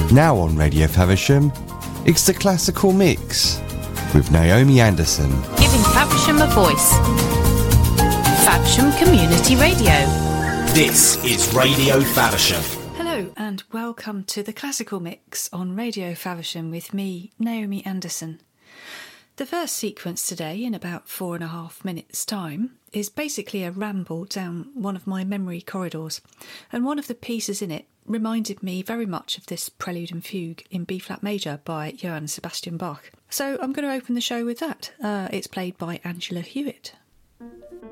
Now on Radio Faversham, it's the Classical Mix with Naomi Anderson. Giving Faversham a voice. Faversham Community Radio. This is Radio Faversham. Hello and welcome to the Classical Mix on Radio Faversham with me, Naomi Anderson. The first sequence today, in about 4.5 minutes' time, is basically a ramble down one of my memory corridors, and one of the pieces in it reminded me very much of this Prelude and Fugue in B-flat major by Johann Sebastian Bach. So I'm going to open the show with that. It's played by Angela Hewitt.